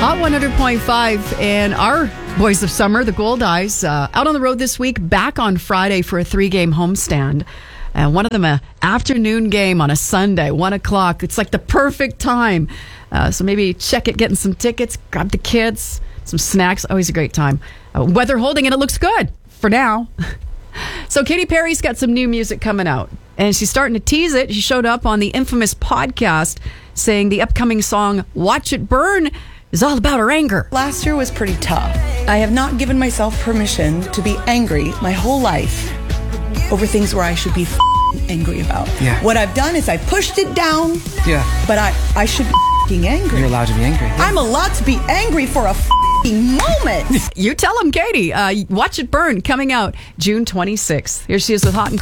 Hot 100.5 and our Boys of Summer, the Gold Eyes, out on the road this week, back on Friday for a 3-game homestand. One of them an afternoon game on a Sunday, 1 o'clock. It's like the perfect time. So maybe check it, getting some tickets, grab the kids, some snacks. Always a great time. Weather holding and it looks good for now. So Katy Perry's got some new music coming out. And she's starting to tease it. She showed up on the infamous podcast saying the upcoming song, Watch It Burn, is all about her anger. Last year was pretty tough. I have not given myself permission to be angry my whole life over things where I should be angry about. Yeah. What I've done is I pushed it down. Yeah. But I should be angry. You're allowed to be angry. Yeah. I'm allowed to be angry for a moment. You tell him, Katy. Watch It Burn, coming out June 26th. Here she is with Hot and Cold.